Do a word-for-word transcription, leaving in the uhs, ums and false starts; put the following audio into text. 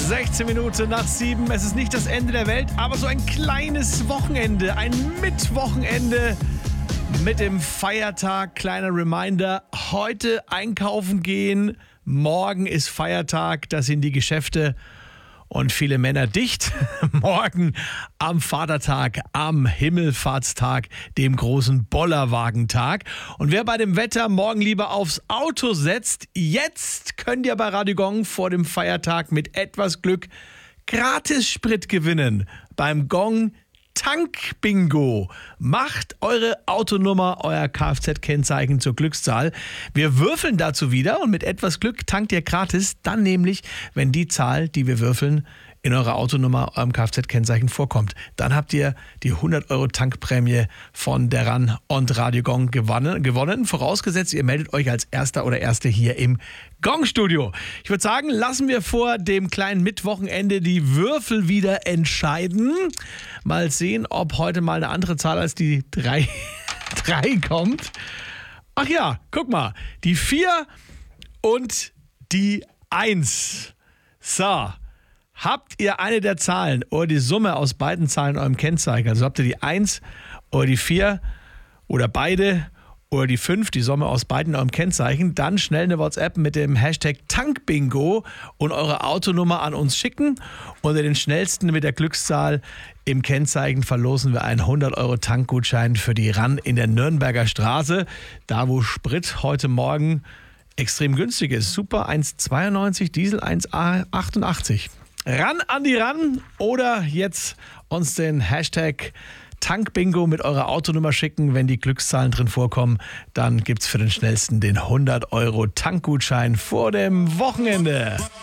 sechzehn Minuten nach sieben. Es ist nicht das Ende der Welt, aber so ein kleines Wochenende, ein Mittwochenende mit dem Feiertag. Kleiner Reminder, heute einkaufen gehen, morgen ist Feiertag, da sind die Geschäfte und viele Männer dicht. Morgen am Vatertag, am Himmelfahrtstag, dem großen Bollerwagentag. Und wer bei dem Wetter morgen lieber aufs Auto setzt, jetzt könnt ihr bei Radio Gong vor dem Feiertag mit etwas Glück gratis Sprit gewinnen. Beim Gong Tank-Bingo. Macht eure Autonummer, euer Kfz-Kennzeichen zur Glückszahl. Wir würfeln dazu wieder und mit etwas Glück tankt ihr gratis. Dann nämlich, wenn die Zahl, die wir würfeln, in eurer Autonummer, eurem Kfz-Kennzeichen vorkommt. Dann habt ihr die hundert Euro Tankprämie von der RAN und Radio Gong gewonnen, gewonnen. Vorausgesetzt, ihr meldet euch als Erster oder Erste hier im Gong-Studio. Ich würde sagen, lassen wir vor dem kleinen Mittwochenende die Würfel wieder entscheiden. Mal sehen, ob heute mal eine andere Zahl als die drei, drei kommt. Ach ja, guck mal, die vier und die eins. So. Habt ihr eine der Zahlen oder die Summe aus beiden Zahlen in eurem Kennzeichen, also habt ihr die eins oder die vier oder beide oder die fünf, die Summe aus beiden in eurem Kennzeichen, dann schnell eine WhatsApp mit dem Hashtag Tankbingo und eure Autonummer an uns schicken. Unter den schnellsten mit der Glückszahl im Kennzeichen verlosen wir einen hundert Euro Tankgutschein für die RAN in der Nürnberger Straße, da wo Sprit heute Morgen extrem günstig ist. Super eins Komma zweiundneunzig, Diesel eins Komma achtundachtzig. Ran an die Ran oder jetzt uns den Hashtag Tankbingo mit eurer Autonummer schicken. Wenn die Glückszahlen drin vorkommen, dann gibt's für den Schnellsten den hundert Euro Tankgutschein vor dem Wochenende.